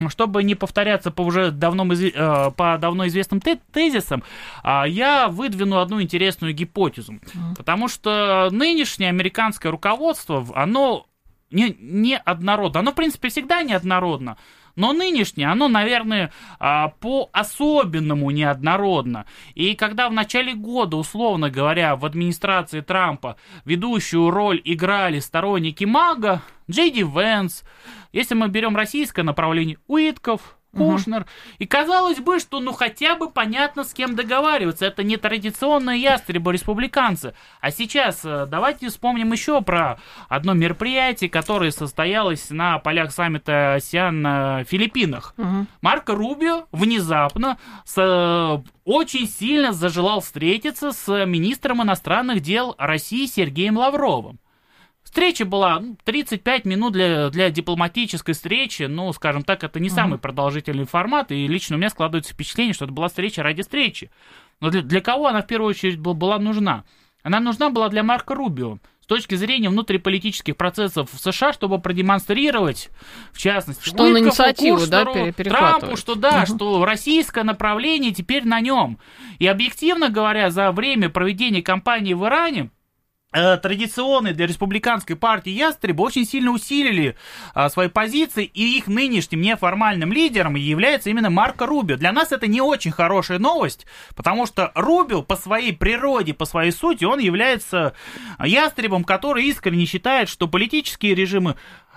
чтобы не повторяться по уже давно известным тезисам, я выдвину одну интересную гипотезу. Потому что нынешнее американское руководство, оно не однородно. Оно, в принципе, всегда неоднородно. Но нынешнее, оно, наверное, по-особенному неоднородно. И когда в начале года, условно говоря, в администрации Трампа ведущую роль играли сторонники МАГА, Джей Ди Венс, если мы берем российское направление, Уитков, Кушнер. И казалось бы, что хотя бы понятно, с кем договариваться. Это не традиционные ястребы республиканцы. А сейчас давайте вспомним еще про одно мероприятие, которое состоялось на полях саммита АСЕАН на Филиппинах. Марко Рубио внезапно очень сильно зажелал встретиться с министром иностранных дел России Сергеем Лавровым. Встреча была 35 минут для дипломатической встречи, скажем так, это не самый продолжительный формат, и лично у меня складывается впечатление, что это была встреча ради встречи. Но для кого она в первую очередь была нужна? Она нужна была для Марко Рубио с точки зрения внутриполитических процессов в США, чтобы продемонстрировать, в частности, что он инициативу, Кушнеру, Трампу, что российское направление теперь на нем. И объективно говоря, за время проведения кампании в Иране традиционные для республиканской партии ястребы очень сильно усилили свои позиции, и их нынешним неформальным лидером является именно Марко Рубио. Для нас это не очень хорошая новость, потому что Рубио по своей природе, по своей сути, он является ястребом, который искренне считает, что политические режимы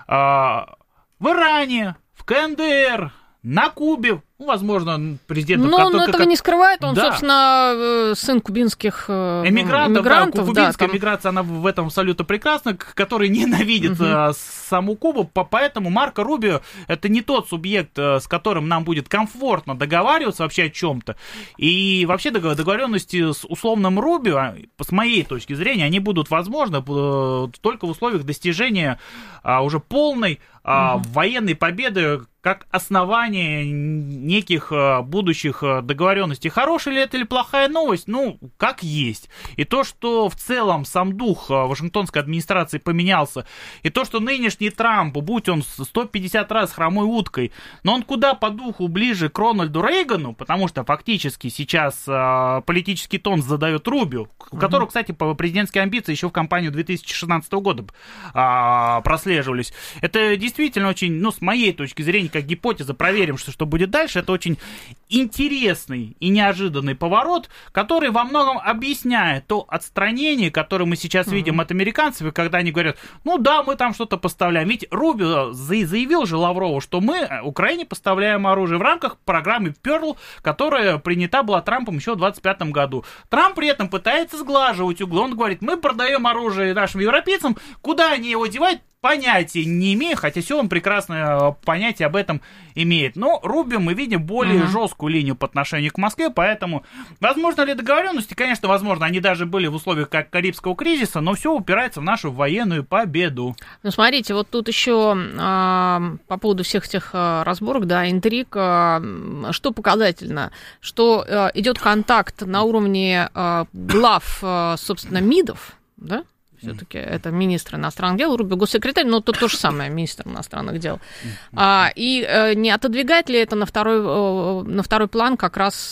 в Иране, в КНДР, на Кубе, возможно, президент... Но он этого не скрывает, он, собственно, сын кубинских эмигрантов. Кубинская эмиграция, она в этом абсолютно прекрасна, который ненавидит саму Кубу, поэтому Марко Рубио это не тот субъект, с которым нам будет комфортно договариваться вообще о чем-то. И вообще договоренности с условным Рубио, с моей точки зрения, они будут возможны только в условиях достижения уже полной военной победы как основание неких будущих договоренностей. Хорошая ли это или плохая новость? Как есть. И то, что в целом сам дух Вашингтонской администрации поменялся, и то, что нынешний Трамп, будь он 150 раз хромой уткой, но он куда по духу ближе к Рональду Рейгану, потому что фактически сейчас политический тон задает Рубио, у которого, кстати, президентские амбиции еще в кампанию 2016 года прослеживались. Это действительно очень, с моей точки зрения, как гипотеза, проверим, что будет дальше, это очень интересный и неожиданный поворот, который во многом объясняет то отстранение, которое мы сейчас видим от американцев, когда они говорят, мы там что-то поставляем. Ведь Рубио заявил же Лаврову, что мы Украине поставляем оружие в рамках программы Pearl, которая принята была Трампом еще в 2025 году. Трамп при этом пытается сглаживать углы. Он говорит, мы продаем оружие нашим европейцам, куда они его девать? Понятия не имею, хотя все он прекрасное понятие об этом имеет. Но Рубио мы видим более жесткую линию по отношению к Москве, поэтому возможно ли договоренности? Конечно, возможно. Они даже были в условиях как Карибского кризиса, но все упирается в нашу военную победу. Смотрите, вот тут еще по поводу всех этих разборок, интриг, что показательно, что идет контакт на уровне глав, собственно, МИДов, да? Все-таки это министр иностранных дел, Рубио госсекретарь, но тут то же самое, министр иностранных дел. И не отодвигает ли это на второй план как раз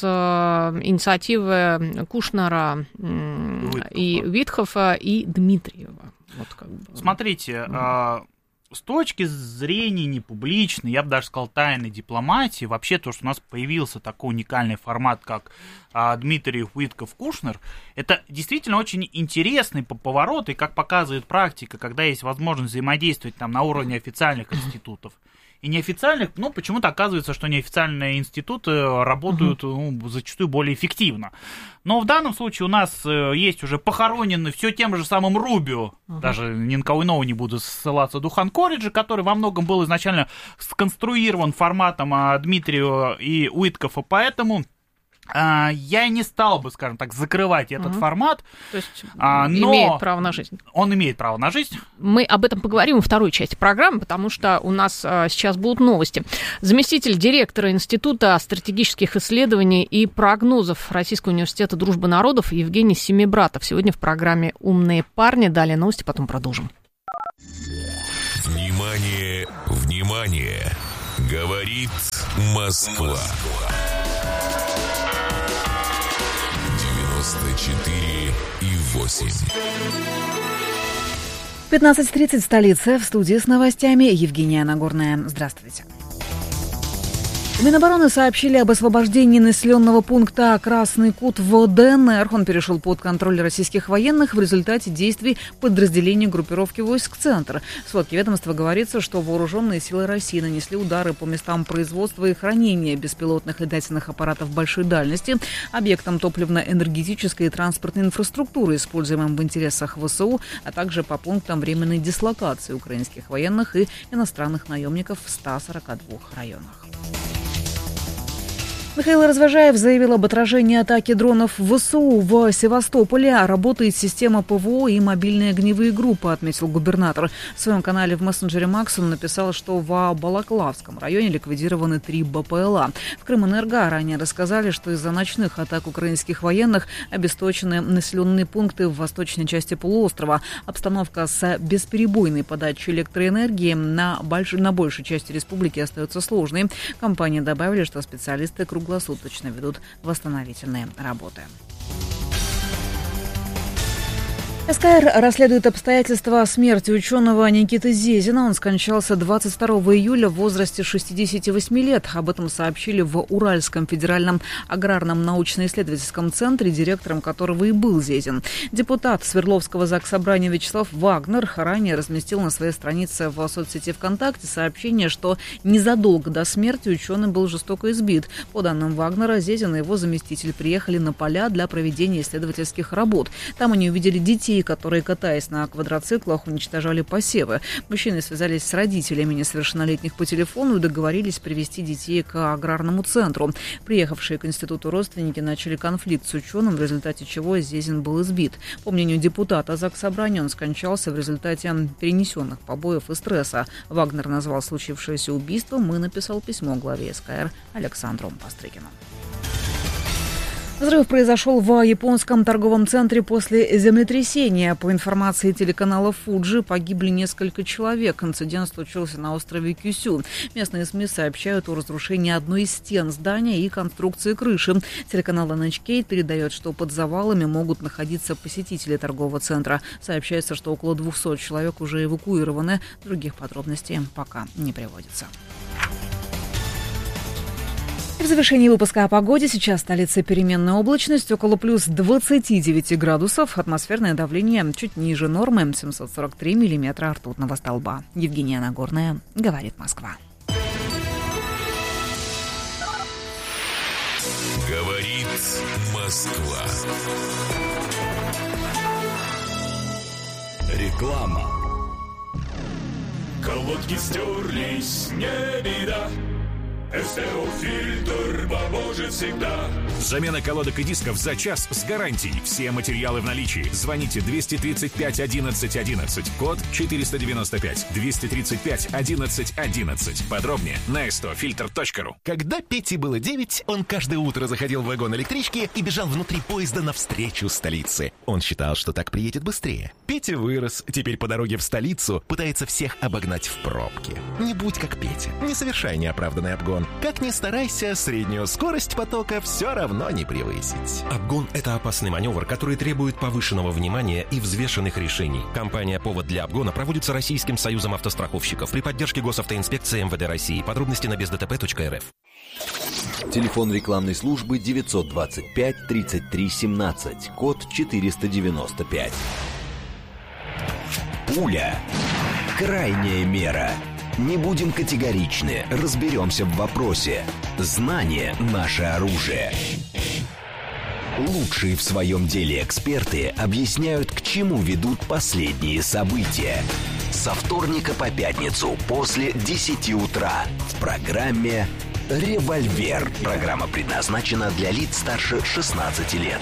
инициативы Кушнера и Витхофа и Дмитриева? Смотрите, с точки зрения непубличной, я бы даже сказал, тайной дипломатии, вообще то, что у нас появился такой уникальный формат, как Дмитриев, Уитков, Кушнер, это действительно очень интересный поворот, и как показывает практика, когда есть возможность взаимодействовать на уровне официальных институтов и неофициальных, почему-то оказывается, что неофициальные институты работают зачастую более эффективно. Но в данном случае у нас есть уже похороненный все тем же самым Рубио, даже ни на кого иного не буду ссылаться, Духан Корриджи, который во многом был изначально сконструирован форматом Дмитриева и Уиткофа, поэтому я не стал бы, скажем так, закрывать этот формат. То есть имеет право на жизнь. Он имеет право на жизнь. Мы об этом поговорим во второй части программы, потому что у нас сейчас будут новости. Заместитель директора Института стратегических исследований и прогнозов Российского университета дружбы народов Евгений Семибратов сегодня в программе «Умные парни». Далее новости, потом продолжим. Внимание, внимание! Говорит Москва. 94,8. 15:30 в столице. В студии с новостями Евгения Нагорная. Здравствуйте. В Минобороны сообщили об освобождении населенного пункта Красный Кут в ДНР. Он перешел под контроль российских военных в результате действий подразделений группировки войск «Центр». В сводке ведомства говорится, что вооруженные силы России нанесли удары по местам производства и хранения беспилотных летательных аппаратов большой дальности, объектам топливно-энергетической и транспортной инфраструктуры, используемым в интересах ВСУ, а также по пунктам временной дислокации украинских военных и иностранных наемников в 142 районах. Михаил Развожаев заявил об отражении атаки дронов ВСУ в Севастополе. Работает система ПВО и мобильные огневые группы, отметил губернатор. В своем канале в мессенджере Макс он написал, что в Балаклавском районе ликвидированы 3 БПЛА. В Крымэнерго ранее рассказали, что из-за ночных атак украинских военных обесточены населенные пункты в восточной части полуострова. Обстановка с бесперебойной подачей электроэнергии на большей части республики остается сложной. Компании добавили, что специалисты круглосуточно ведут восстановительные работы. СКР расследует обстоятельства смерти ученого Никиты Зезина. Он скончался 22 июля в возрасте 68 лет. Об этом сообщили в Уральском федеральном аграрном научно-исследовательском центре, директором которого и был Зезин. Депутат Свердловского заксобрания Вячеслав Вагнер ранее разместил на своей странице в соцсети ВКонтакте сообщение, что незадолго до смерти ученый был жестоко избит. По данным Вагнера, Зезин и его заместитель приехали на поля для проведения исследовательских работ. Там они увидели детей, которые, катаясь на квадроциклах, уничтожали посевы. Мужчины связались с родителями несовершеннолетних по телефону и договорились привезти детей к аграрному центру. Приехавшие к институту родственники начали конфликт с ученым, в результате чего Зезин был избит. По мнению депутата Заксобрания, он скончался в результате перенесенных побоев и стресса. Вагнер назвал случившееся убийством и написал письмо главе СКР Александру Пострыкину. Взрыв произошел в японском торговом центре после землетрясения. По информации телеканала Fuji, погибли несколько человек. Инцидент случился на острове Кюсю. Местные СМИ сообщают о разрушении одной из стен здания и конструкции крыши. Телеканал NHK передает, что под завалами могут находиться посетители торгового центра. Сообщается, что около 200 человек уже эвакуированы. Других подробностей пока не приводится. В завершении выпуска о погоде. Сейчас в столице переменная облачность, около плюс 29 градусов. Атмосферное давление чуть ниже нормы, 743 миллиметра ртутного столба. Евгения Нагорная, говорит Москва. Говорит Москва. Реклама. Колодки стерлись, не беда. СТО-фильтр поможет всегда. Замена колодок и дисков за час с гарантией. Все материалы в наличии. Звоните 235 11 11. Код 495. 235 11 11. Подробнее на stofilter.ru. Когда Пете было 9, он каждое утро заходил в вагон электрички и бежал внутри поезда навстречу столице. Он считал, что так приедет быстрее. Петя вырос. Теперь по дороге в столицу пытается всех обогнать в пробке. Не будь как Петя. Не совершай неоправданный обгон. Как ни старайся, среднюю скорость потока все равно не превысить. Обгон – это опасный маневр, который требует повышенного внимания и взвешенных решений. Компания «Повод для обгона» проводится Российским союзом автостраховщиков при поддержке Госавтоинспекции МВД России. Подробности на бездтп.рф. Телефон рекламной службы 925 33 17, код 495. Пуля. Крайняя мера. Не будем категоричны, разберемся в вопросе. Знание – наше оружие. Лучшие в своем деле эксперты объясняют, к чему ведут последние события. Со вторника по пятницу после 10 утра в программе «Револьвер». Программа предназначена для лиц старше 16 лет.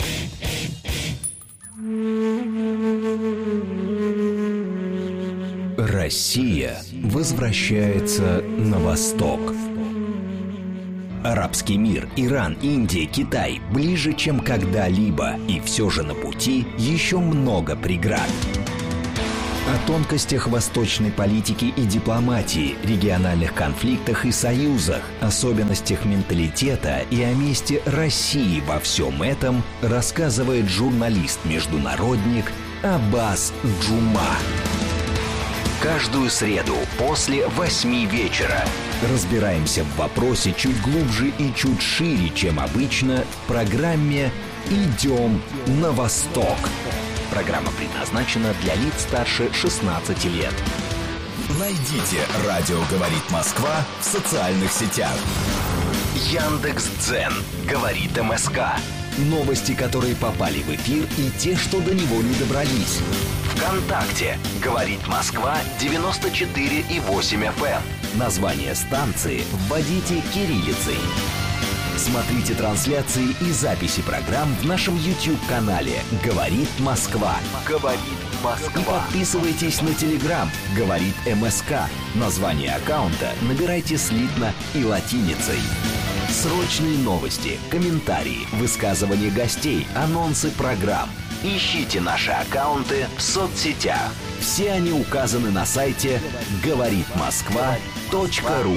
Россия возвращается на восток. Арабский мир, Иран, Индия, Китай ближе, чем когда-либо. И все же на пути еще много преград. О тонкостях восточной политики и дипломатии, региональных конфликтах и союзах, особенностях менталитета и о месте России во всем этом рассказывает журналист-международник Аббас Джума. Каждую среду после 8 вечера разбираемся в вопросе чуть глубже и чуть шире, чем обычно, в программе «Идем на восток». Программа предназначена для лиц старше 16 лет. Найдите «Радио говорит Москва» в социальных сетях. Яндекс.Дзен говорит МСК. Новости, которые попали в эфир, и те, что до него не добрались. ВКонтакте говорит Москва 94,8 FM. Название станции вводите кириллицей. Смотрите трансляции и записи программ в нашем YouTube-канале «Говорит Москва». «Говорит Москва». И подписывайтесь на Telegram «Говорит МСК». Название аккаунта набирайте слитно и латиницей. Срочные новости, комментарии, высказывания гостей, анонсы программ. Ищите наши аккаунты в соцсетях. Все они указаны на сайте говоритмосква.ру.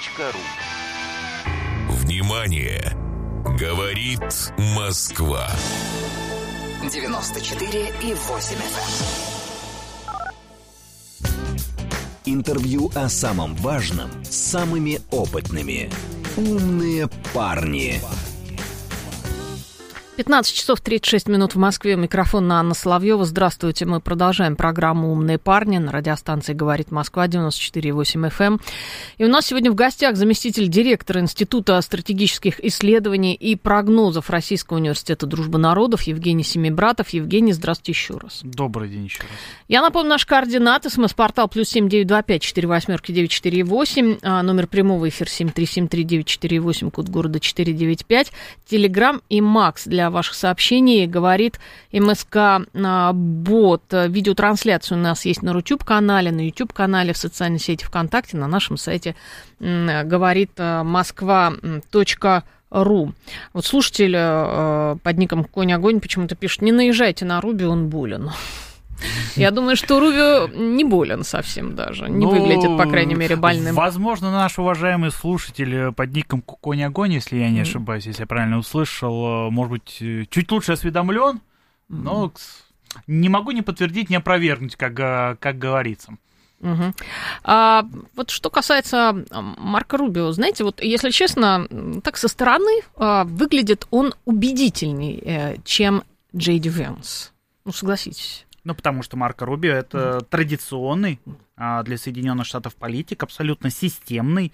Внимание! Говорит Москва. 94,8 FM. Интервью о самом важном с самыми опытными. Умные парни. 15 часов 36 минут в Москве. Микрофон Анна Соловьева. Здравствуйте. Мы продолжаем программу «Умные парни» на радиостанции «Говорит Москва» 94,8 FM. И у нас сегодня в гостях заместитель директора Института стратегических исследований и прогнозов Российского университета дружбы народов Евгений Семибратов. Евгений, здравствуйте еще раз. Добрый день еще раз. Я напомню, наши координаты. СМС-портал +7 925 48 948. Номер прямого эфира 7373948, код города 495. Телеграм и Макс для ваших сообщений. Говорит МСК-бот. Видеотрансляцию у нас есть на YouTube-канале, в социальной сети ВКонтакте, на нашем сайте говорит москва.ру. Вот слушатель под ником Конь-Огонь почему-то пишет: не наезжайте на Руби, он болен. Я думаю, что Рубио не болен совсем даже. Не выглядит, по крайней мере, больным. Возможно, наш уважаемый слушатель под ником Конь-Огонь, если я не ошибаюсь, если я правильно услышал, может быть, чуть лучше осведомлен, но не могу ни подтвердить, ни опровергнуть, как говорится. Вот что касается Марко Рубио, знаете, вот если честно, так со стороны выглядит он убедительней, чем Джей Ди Венс. Ну, согласитесь. Ну, потому что Марко Рубио — это традиционный для Соединенных Штатов политик, абсолютно системный.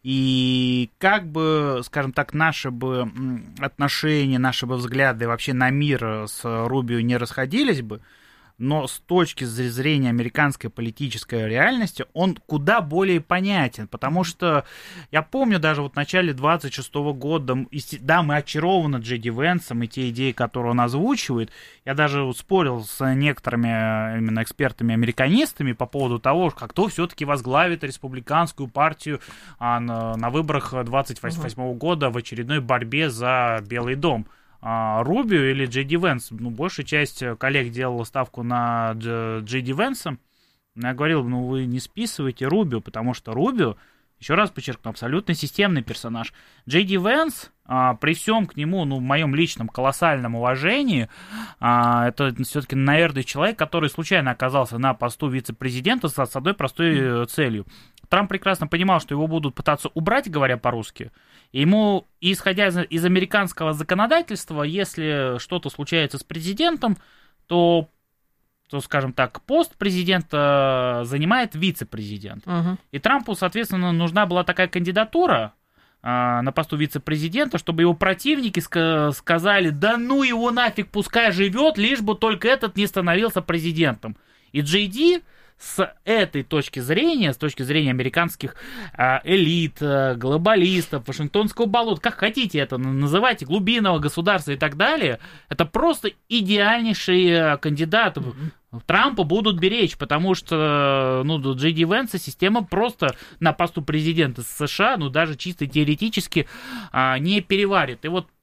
И как бы, скажем так, наши бы отношения, наши бы взгляды вообще на мир с Рубио не расходились бы, но с точки зрения американской политической реальности он куда более понятен, потому что я помню даже вот в начале 26-го года, да, мы очарованы Джей Ди Венсом и те идеи, которые он озвучивает. Я даже спорил с некоторыми именно экспертами-американистами по поводу того, кто все-таки возглавит республиканскую партию на выборах 28-го года в очередной борьбе за Белый дом. Рубио или Джей Ди Венс. Большая часть коллег делала ставку на Джей Ди Венса. Я говорил, вы не списывайте Рубио, потому что Рубио, еще раз подчеркну, абсолютно системный персонаж. Джей Ди Венс, при всем к нему, в моем личном колоссальном уважении, это все-таки, наверное, человек, который случайно оказался на посту вице-президента с одной простой целью. Трамп прекрасно понимал, что его будут пытаться убрать, говоря по-русски. И ему, исходя из американского законодательства, если что-то случается с президентом, то, скажем так, пост президента занимает вице-президент. И Трампу, соответственно, нужна была такая кандидатура на посту вице-президента, чтобы его противники сказали: да ну его нафиг, пускай живет, лишь бы только этот не становился президентом. И Джей Ди с этой точки зрения, с точки зрения американских элит, глобалистов, Вашингтонского болота, как хотите это называйте, глубинного государства и так далее, это просто идеальнейший кандидат. Трампа будут беречь, потому что Джей Ди Венса система просто на посту президента США, даже чисто теоретически не переварит. И вот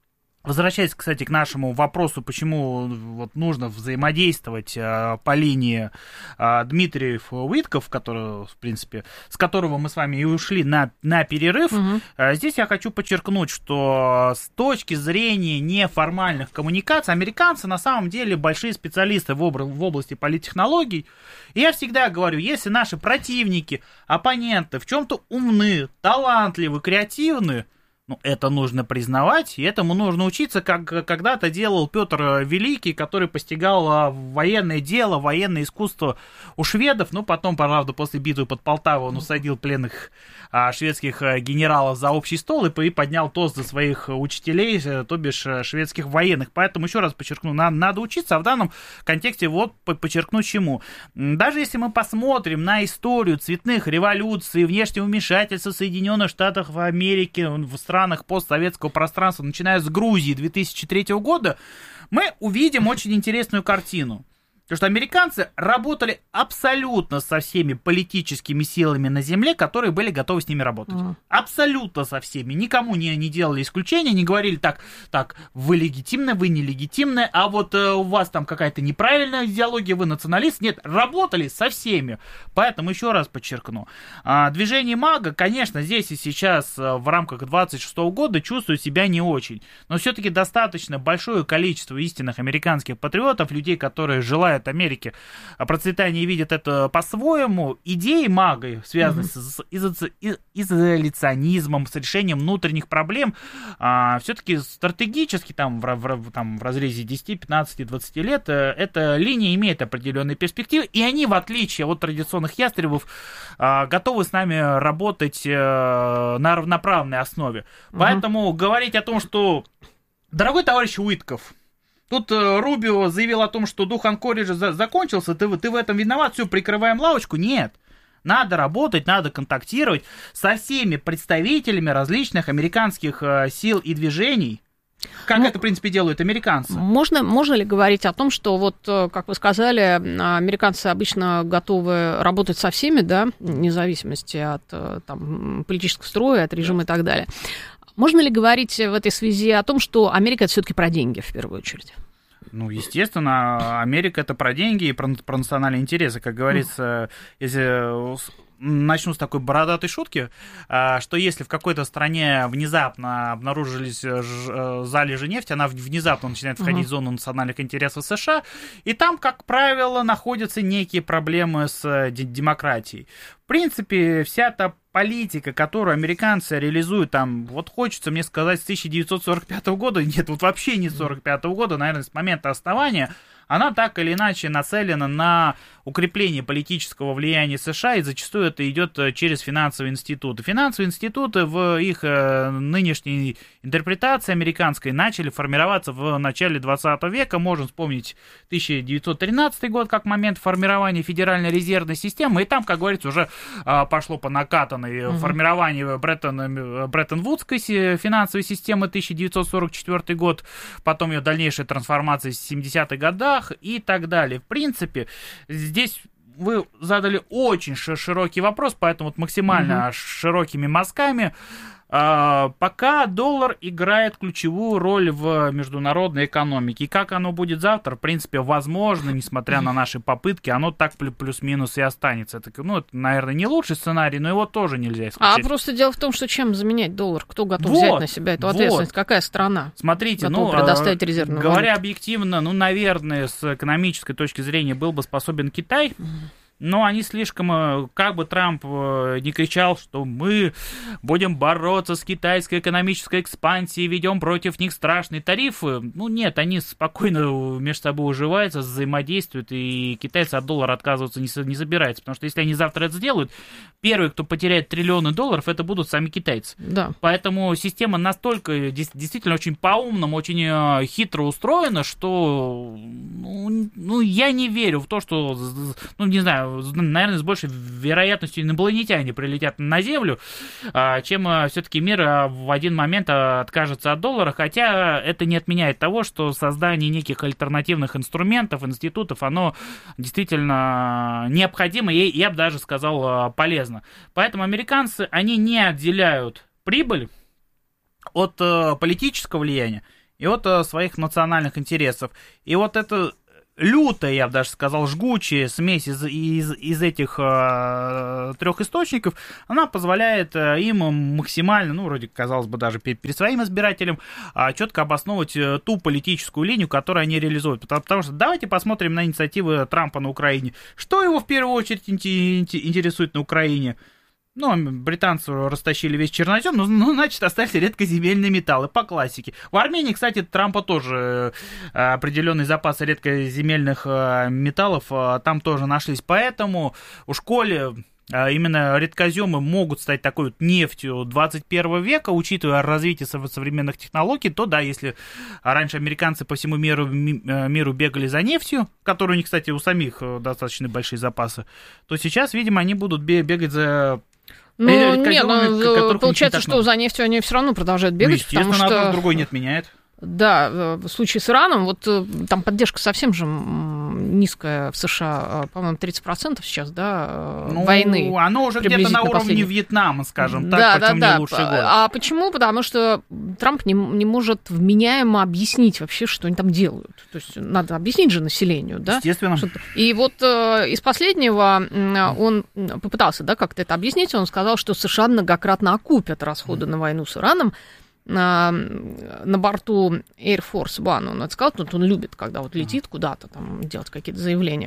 Возвращаясь, кстати, к нашему вопросу, почему вот нужно взаимодействовать по линии Дмитриев-Уитков, который, в принципе, с которого мы с вами и ушли на перерыв, здесь я хочу подчеркнуть, что с точки зрения неформальных коммуникаций американцы на самом деле большие специалисты в области политтехнологий. И я всегда говорю, если наши противники, оппоненты в чем-то умны, талантливы, креативны, ну, это нужно признавать, и этому нужно учиться, как когда-то делал Петр Великий, который постигал военное дело, военное искусство у шведов, но потом, правда, после битвы под Полтавой он усадил пленных шведских генералов за общий стол и поднял тост за своих учителей, то бишь шведских военных. Поэтому, еще раз подчеркну, надо учиться, а в данном контексте вот подчеркну чему. Даже если мы посмотрим на историю цветных революций, внешнего вмешательства Соединенных Штатов Америки в странах постсоветского пространства, начиная с Грузии 2003 года, мы увидим очень интересную картину. Потому что американцы работали абсолютно со всеми политическими силами на земле, которые были готовы с ними работать. Абсолютно со всеми. Никому не делали исключения, не говорили так, вы легитимны, вы нелегитимны, а вот у вас там какая-то неправильная идеология, вы националист. Нет, работали со всеми. Поэтому еще раз подчеркну. Движение МАГА, конечно, здесь и сейчас в рамках 26-го года чувствует себя не очень. Но все-таки достаточно большое количество истинных американских патриотов, людей, которые желают Америки процветания и видят это по-своему. Идеи МАГА, связанные с изоляционизмом, с решением внутренних проблем, все-таки стратегически там в разрезе 10, 15, 20 лет эта линия имеет определенные перспективы, и они, в отличие от традиционных ястребов, готовы с нами работать на равноправной основе. Поэтому говорить о том, что, дорогой товарищ Уитков, тут Рубио заявил о том, что дух Анкориджа закончился, ты в этом виноват, все, прикрываем лавочку. Нет. Надо работать, надо контактировать со всеми представителями различных американских сил и движений, как это, в принципе, делают американцы. Можно ли говорить о том, что, вот, как вы сказали, американцы обычно готовы работать со всеми, да, вне зависимости от там, политического строя, от режима и так далее. Можно ли говорить в этой связи о том, что Америка — это все-таки про деньги, в первую очередь? Ну, естественно, Америка — это про деньги и про национальные интересы. Как говорится, если начну с такой бородатой шутки, что если в какой-то стране внезапно обнаружились залежи нефти, она внезапно начинает входить в зону национальных интересов США, и там, как правило, находятся некие проблемы с демократией. В принципе, вся та политика, которую американцы реализуют, там, вот хочется мне сказать, с 1945 года, нет, вот вообще не с 1945 года, наверное, с момента основания, она так или иначе нацелена на укрепление политического влияния США, и зачастую это идет через финансовые институты. Финансовые институты в их нынешней интерпретации американской начали формироваться в начале 20 века. Можем вспомнить 1913 год как момент формирования Федеральной резервной системы, и там, как говорится, уже пошло по накатанной формирование Бреттон-Вудской финансовой системы 1944 год, потом ее дальнейшая трансформация в 70-х годах и так далее. В принципе, здесь вы задали очень широкий вопрос, поэтому вот максимально широкими мазками. Пока доллар играет ключевую роль в международной экономике. И как оно будет завтра, в принципе, возможно, несмотря на наши попытки, оно так плюс-минус и останется. Это, это, наверное, не лучший сценарий, но его тоже нельзя исключать. А просто дело в том, что чем заменять доллар? Кто готов взять на себя эту ответственность? Какая страна? Смотрите, предоставить резервную говоря валюту? Объективно, наверное, с экономической точки зрения был бы способен Китай. Но они слишком, как бы Трамп не кричал, что мы будем бороться с китайской экономической экспансией, ведем против них страшные тарифы. Ну нет, они спокойно между собой уживаются, взаимодействуют, и китайцы от доллара отказываться не собираются. Потому что если они завтра это сделают, первые, кто потеряет триллионы долларов, это будут сами китайцы. Да. Поэтому система настолько действительно очень по-умному, очень хитро устроена, что я не верю в то, что, не знаю, наверное, с большей вероятностью инопланетяне прилетят на Землю, чем все-таки мир в один момент откажется от доллара, хотя это не отменяет того, что создание неких альтернативных инструментов, институтов, оно действительно необходимо и, я бы даже сказал, полезно. Поэтому американцы, они не отделяют прибыль от политического влияния и вот своих национальных интересов. И вот это лютая, я бы даже сказал, жгучая смесь из этих трех источников, она позволяет им максимально, ну, вроде, казалось бы, даже перед своим избирателем четко обосновывать ту политическую линию, которую они реализуют. Потому что давайте посмотрим на инициативы Трампа на Украине. Что его в первую очередь интересует на Украине? Ну, британцы растащили весь чернозем, ну, значит, оставили редкоземельные металлы, по классике. В Армении, кстати, Трампа тоже определенные запасы редкоземельных металлов там тоже нашлись. Поэтому у школе именно редкоземы могут стать такой вот нефтью 21 века, учитывая развитие современных технологий, то да, если раньше американцы по всему миру бегали за нефтью, которой у них, кстати, у самих достаточно большие запасы, то сейчас, видимо, они будут бегать за... Ну, нет, получается, что за нефтью они все равно продолжают бегать, ну, потому что... одно другое не отменяет. Да, в случае с Ираном, вот там поддержка совсем же низкая в США, по-моему, 30% сейчас, да, войны. Оно уже где-то на уровне Вьетнама, скажем так, причем не лучший год. А почему? Потому что Трамп не может вменяемо объяснить вообще, что они там делают. То есть надо объяснить же населению, да? Естественно. И вот из последнего он попытался, да, как-то это объяснить, он сказал, что США многократно окупят расходы на войну с Ираном. На борту Air Force One, он это сказал, он любит, когда вот летит куда-то, там, делать какие-то заявления.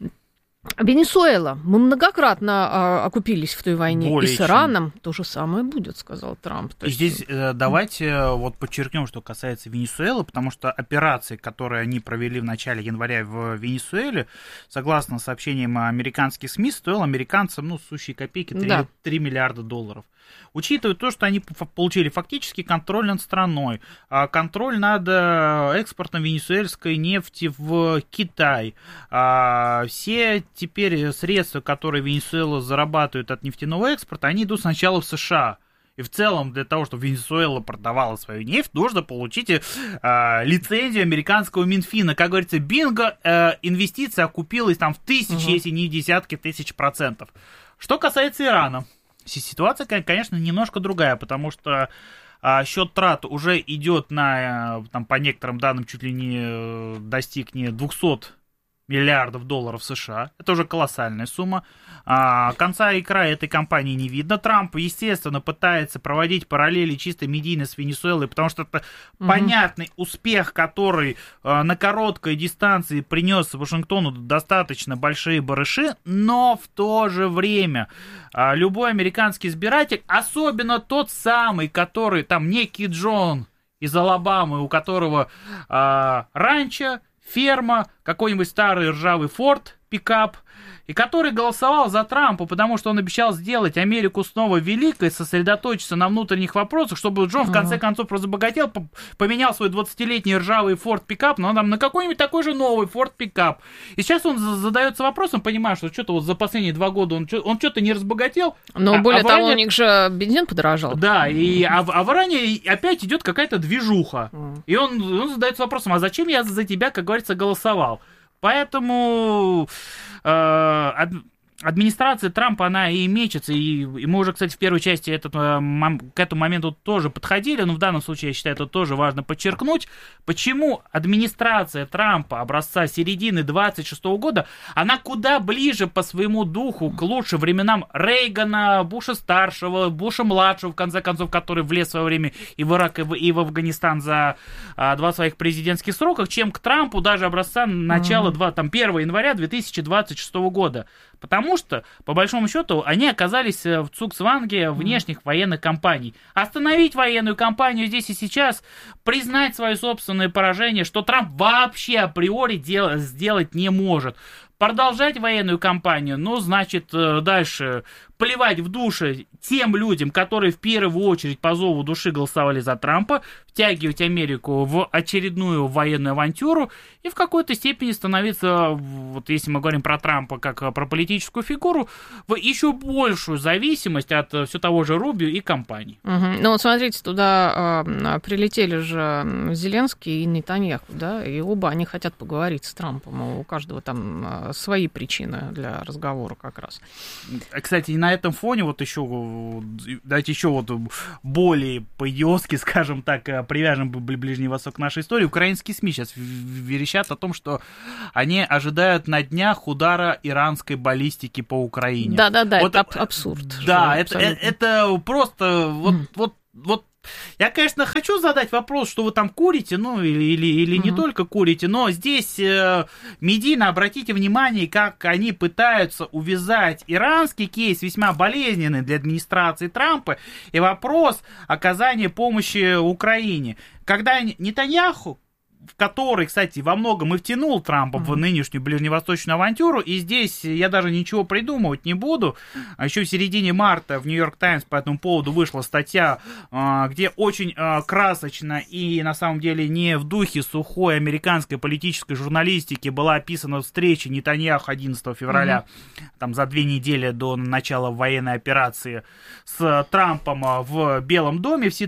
Венесуэла. Мы многократно окупились в той войне. Более и с Ираном то же самое будет, сказал Трамп. То есть... Здесь давайте вот подчеркнем, что касается Венесуэлы, потому что операции, которые они провели в начале января в Венесуэле, согласно сообщениям американских СМИ, стоил американцам, ну, сущие копейки, 3 миллиарда долларов. Учитывая то, что они получили фактически контроль над страной, контроль над экспортом венесуэльской нефти в Китай, все теперь средства, которые Венесуэла зарабатывает от нефтяного экспорта, они идут сначала в США. И в целом для того, чтобы Венесуэла продавала свою нефть, нужно получить лицензию американского Минфина. Как говорится, бинго, инвестиция окупилась там в тысячи, если не в десятки тысяч %. Что касается Ирана, ситуация, конечно, немножко другая, потому что счет трат уже идет на, там, по некоторым данным, чуть ли не достиг не 200 миллиардов долларов США. Это уже колоссальная сумма. Конца и края этой кампании не видно. Трамп, естественно, пытается проводить параллели чисто медийно с Венесуэлой, потому что это понятный успех, который на короткой дистанции принес Вашингтону достаточно большие барыши, но в то же время любой американский избиратель, особенно тот самый, который там некий Джон из Алабамы, у которого ранчо, ферма, какой-нибудь старый ржавый Форд, пикап, и который голосовал за Трампа, потому что он обещал сделать Америку снова великой, сосредоточиться на внутренних вопросах, чтобы Джон в конце концов разбогател, поменял свой 20-летний ржавый Форд пикап, но там на какой-нибудь такой же новый Форд пикап. И сейчас он задается вопросом, понимая, что что-то вот за последние 2 года он что-то не разбогател. Но более того, у них же бензин подорожал. Да, а в Иране опять идет какая-то движуха. И он задается вопросом, а зачем я за тебя, как говорится, голосовал? Поэтому администрация Трампа, она и мечется, и мы уже, кстати, в первой части к этому моменту тоже подходили, но в данном случае, я считаю, это тоже важно подчеркнуть, почему администрация Трампа образца середины 26 года, она куда ближе по своему духу к лучшим временам Рейгана, Буша-старшего, Буша-младшего, в конце концов, который влез в свое время и в Ирак, и в Афганистан за 2 своих президентских сроках, чем к Трампу даже образца начала 1 января 2026 года. Потому что, по большому счету, они оказались в цугцванге внешних военных кампаний. Остановить военную кампанию здесь и сейчас, признать свое собственное поражение, что Трамп вообще априори сделать не может. Продолжать военную кампанию, значит, дальше плевать в душе тем людям, которые в первую очередь по зову души голосовали за Трампа, втягивать Америку в очередную военную авантюру и в какой-то степени становиться, вот если мы говорим про Трампа как про политическую фигуру, в еще большую зависимость от все того же Рубио и компаний. Ну вот смотрите, туда прилетели же Зеленский и Нетаньяху, да, и оба они хотят поговорить с Трампом, у каждого там свои причины для разговора как раз. Кстати, и на на этом фоне вот еще, давайте еще вот более по-идиотски, скажем так, привяжем Ближний Восток к нашей истории. Украинские СМИ сейчас верещат о том, что они ожидают на днях удара иранской баллистики по Украине. Да-да-да, вот, это абсурд. Да, это просто вот я, конечно, хочу задать вопрос, что вы там курите, ну, или не только курите, но здесь медийно обратите внимание, как они пытаются увязать иранский кейс, весьма болезненный для администрации Трампа, и вопрос оказания помощи Украине. Когда Нетаньяху, в который, кстати, во многом и втянул Трампа в нынешнюю ближневосточную авантюру, и здесь я даже ничего придумывать не буду. А еще в середине марта в Нью-Йорк Таймс по этому поводу вышла статья, где очень красочно и, на самом деле, не в духе сухой американской политической журналистики была описана встреча Нетаньяху 11 февраля, там за 2 недели до начала военной операции, с Трампом в Белом доме, в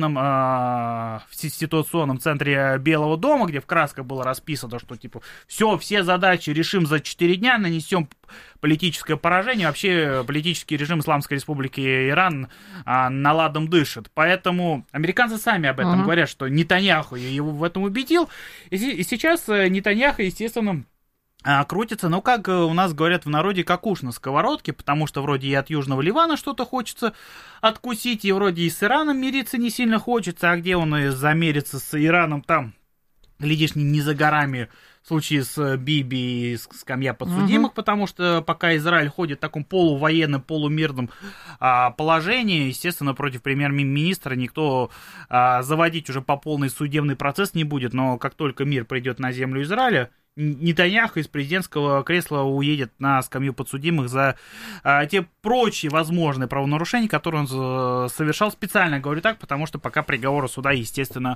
ситуационном центре Белого дома, где в красках было расписано, что типа все задачи решим за 4 дня, нанесем политическое поражение. Вообще политический режим Исламской Республики Иран наладом дышит. Поэтому американцы сами об этом говорят, что Нетаньяху его в этом убедил. И сейчас Нетаньяху, естественно, крутится, ну, как у нас говорят в народе, как уж на сковородке, потому что вроде и от Южного Ливана что-то хочется откусить, и вроде и с Ираном мириться не сильно хочется, а где он и замерится с Ираном, там, глядишь, не за горами в случае с Биби и скамья подсудимых, потому что пока Израиль ходит в таком полувоенном, полумирном положении, естественно, против премьер-министра никто заводить уже по полный судебный процесс не будет, но как только мир придет на землю Израиля, Нетаньяху из президентского кресла уедет на скамью подсудимых за те прочие возможные правонарушения, которые он совершал. Специально говорю так, потому что пока приговора суда, естественно,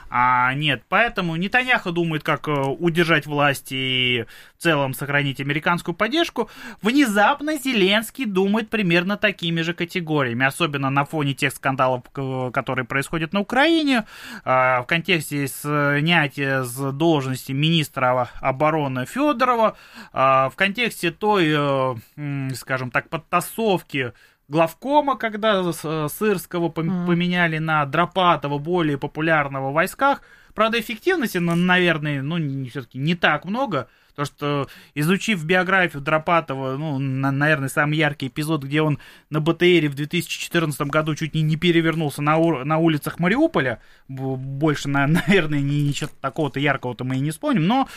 нет. Поэтому Нетаньяху думает, как удержать власть и в целом сохранить американскую поддержку. Внезапно Зеленский думает примерно такими же категориями, особенно на фоне тех скандалов, которые происходят на Украине, в контексте снятия с должности министра обороны Федорова, в контексте той, скажем так, подтасовки главкома, когда Сырского поменяли на Дропатова, более популярного в войсках. Правда, эффективности, наверное, все-таки не так много. Потому что, изучив биографию Дропатова, наверное, самый яркий эпизод, где он на БТРе в 2014 году чуть не перевернулся на улицах Мариуполя, больше, наверное, ничего такого-то яркого-то мы и не вспомним, но,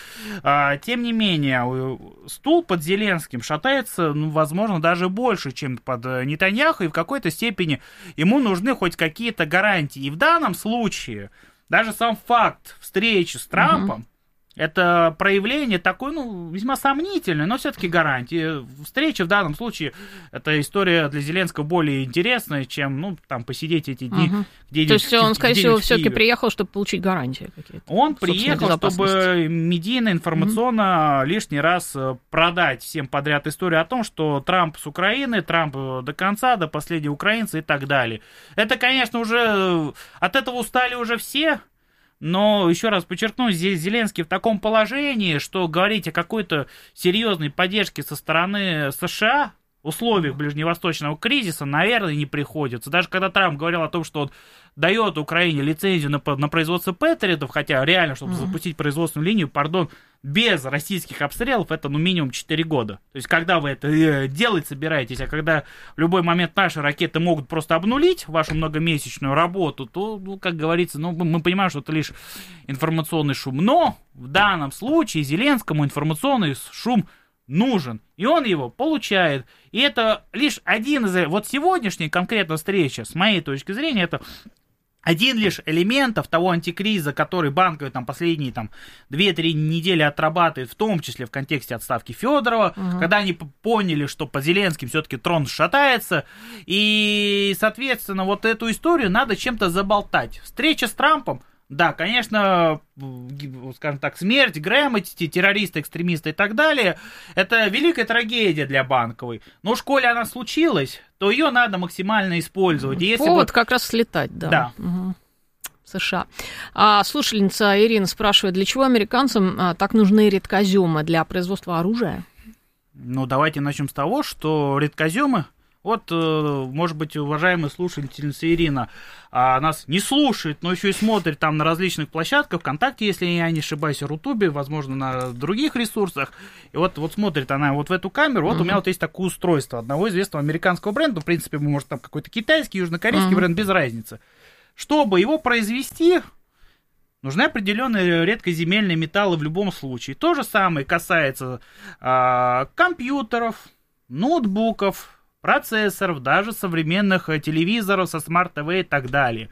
тем не менее, стул под Зеленским шатается, возможно, даже больше, чем под Нетаньяху, и в какой-то степени ему нужны хоть какие-то гарантии. И в данном случае даже сам факт встречи с Трампом, это проявление такой, весьма сомнительной, но все-таки гарантии. Встреча в данном случае, это история для Зеленского более интересная, чем, там, посидеть эти дни где-нибудь. То есть он, скорее всего, все-таки приехал, чтобы получить гарантии какие-то? Он приехал, чтобы медийно, информационно лишний раз продать всем подряд историю о том, что Трамп с Украины, Трамп до конца, до последнего украинца и так далее. Это, конечно, уже от этого устали уже все. Но, еще раз подчеркну, здесь Зеленский в таком положении, что говорить о какой-то серьезной поддержке со стороны США в условиях ближневосточного кризиса, наверное, не приходится. Даже когда Трамп говорил о том, что он дает Украине лицензию на производство Патриотов, хотя реально, чтобы запустить производственную линию, без российских обстрелов, это минимум 4 года. То есть, когда вы это делать собираетесь, а когда в любой момент наши ракеты могут просто обнулить вашу многомесячную работу, то, как говорится, мы понимаем, что это лишь информационный шум. Но в данном случае Зеленскому информационный шум нужен, и он его получает. И это лишь один из... Вот сегодняшняя конкретно встреча, с моей точки зрения, это один лишь элементов того антикриза, который банковые последние 2-3 недели отрабатывает, в том числе в контексте отставки Федорова, когда они поняли, что по Зеленским все-таки трон шатается, и, соответственно, вот эту историю надо чем-то заболтать. Встреча с Трампом, да, конечно, скажем так, смерть Грэма, террористы, экстремисты и так далее, это великая трагедия для Банковой. Но уж коли она случилась, то ее надо максимально использовать. Повод как раз слетать, да. США. Слушательница Ирина спрашивает, для чего американцам так нужны редкоземы для производства оружия? Давайте начнем с того, что редкоземы Вот, может быть, уважаемая слушательница Ирина нас не слушает, но еще и смотрит там на различных площадках, ВКонтакте, если я не ошибаюсь, Рутубе, возможно, на других ресурсах. И вот смотрит она вот в эту камеру. Вот у меня вот есть такое устройство одного известного американского бренда. В принципе, может, там какой-то китайский, южнокорейский бренд, без разницы. Чтобы его произвести, нужны определенные редкоземельные металлы в любом случае. То же самое касается компьютеров, ноутбуков, процессоров, даже современных телевизоров со смарт-ТВ и так далее.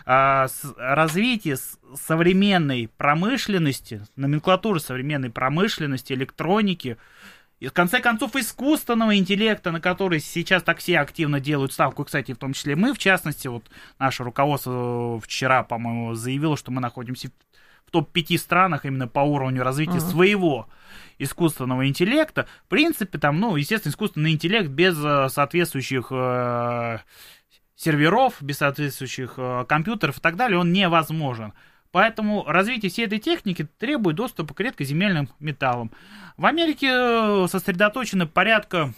Развитие современной промышленности, номенклатуры современной промышленности, электроники, и, в конце концов, искусственного интеллекта, на который сейчас так все активно делают ставку, кстати, в том числе мы, в частности, вот наше руководство вчера, по-моему, заявило, что мы находимся в топ-5 странах именно по уровню развития своего искусственного интеллекта. В принципе, там, естественно, искусственный интеллект без соответствующих серверов, без соответствующих компьютеров и так далее, он невозможен. Поэтому развитие всей этой техники требует доступа к редкоземельным металлам. В Америке сосредоточено порядка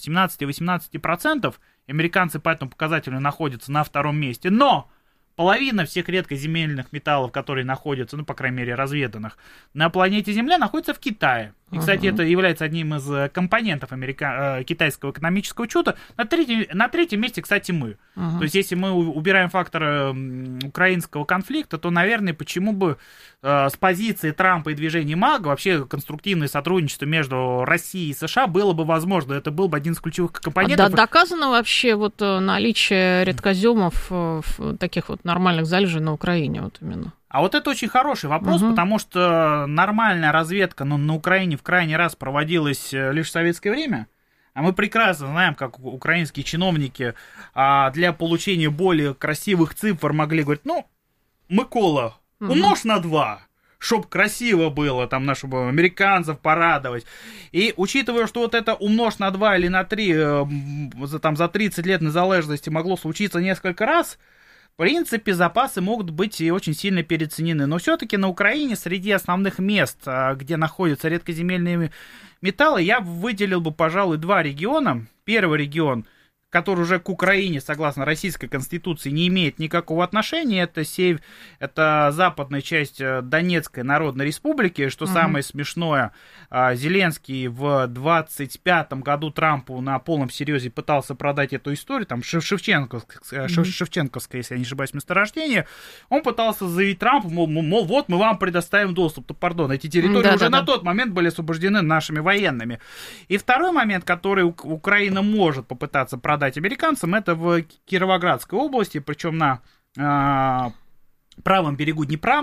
17-18%. Американцы по этому показателю находятся на втором месте. Но половина всех редкоземельных металлов, которые находятся, по крайней мере, разведанных, на планете Земля, находится в Китае. И, кстати, это является одним из компонентов китайского экономического учета. На третьем месте, кстати, мы. То есть, если мы убираем фактор украинского конфликта, то, наверное, почему бы с позиции Трампа и движения МАГА вообще конструктивное сотрудничество между Россией и США было бы возможно. Это был бы один из ключевых компонентов. Доказано вообще вот наличие редкоземов таких вот нормальных залежей на Украине вот именно? А вот это очень хороший вопрос, потому что нормальная разведка на Украине в крайний раз проводилась лишь в советское время. А мы прекрасно знаем, как украинские чиновники для получения более красивых цифр могли говорить, Микола, умножь на 2, чтоб красиво было, чтобы американцев порадовать. И учитывая, что вот это умножь на 2 или на 3 за 30 лет незалежности могло случиться несколько раз, в принципе, запасы могут быть и очень сильно переоценены. Но все-таки на Украине среди основных мест, где находятся редкоземельные металлы, я выделил бы, пожалуй, 2 региона. Первый регион, который уже к Украине, согласно Российской Конституции, не имеет никакого отношения, это западная часть Донецкой Народной Республики. Что самое смешное, Зеленский в 25-м году Трампу на полном серьезе пытался продать эту историю, там Шевченковское, если я не ошибаюсь, месторождение. Он пытался заявить Трампу, мол, вот мы вам предоставим доступ. Пардон, эти территории уже на тот момент были освобождены нашими военными. И второй момент, который Украина может попытаться продать американцам, это в Кировоградской области, причем на правом берегу Днепра.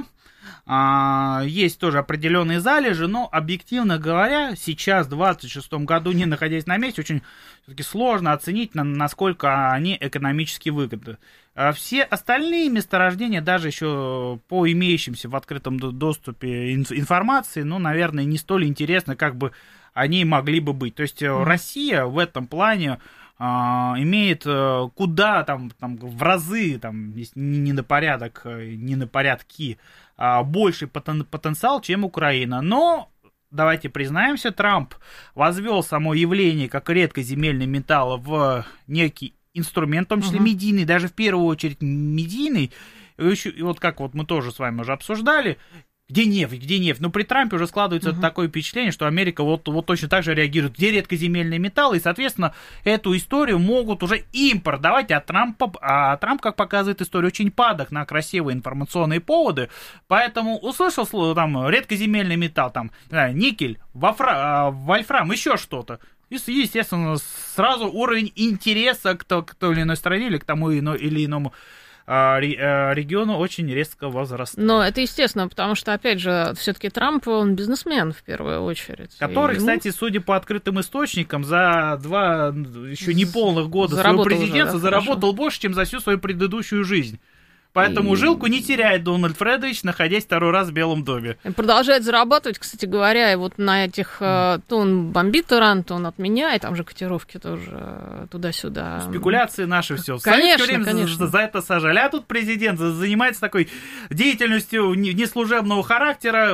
Есть тоже определенные залежи, но, объективно говоря, сейчас, в 2026 году, не находясь на месте, очень все-таки сложно оценить, насколько они экономически выгодны. Все остальные месторождения, даже еще по имеющимся в открытом доступе информации, наверное, не столь интересны, как бы они могли бы быть. То есть Россия в этом плане имеет куда в разы, не на порядок, не на порядки, больший потенциал, чем Украина. Но давайте признаемся, Трамп возвел само явление как редкоземельный металл в некий инструмент, в том числе медийный, даже в первую очередь медийный. И вот как вот мы тоже с вами уже обсуждали, где нефть? Но при Трампе уже складывается такое впечатление, что Америка вот точно так же реагирует, где редкоземельные металлы, и, соответственно, эту историю могут уже им продавать, а Трамп, как показывает история, очень падок на красивые информационные поводы, поэтому услышал слово, редкоземельный металл, никель, вольфрам, еще что-то. И, естественно, сразу уровень интереса к той или иной стране или к тому или иному региону очень резко возрастает. Но это естественно, потому что, опять же, все-таки Трамп, он бизнесмен в первую очередь. Который, кстати, судя по открытым источникам, за 2 еще неполных года своего президентства заработал больше, чем за всю свою предыдущую жизнь. Поэтому жилку не теряет Дональд Фредович, находясь второй раз в Белом доме. И продолжает зарабатывать, кстати говоря, и вот на этих, то он бомбит Иран, то он отменяет, там же котировки тоже туда-сюда. Спекуляции наши все. Конечно. За это сажали. А тут президент занимается такой деятельностью неслужебного характера,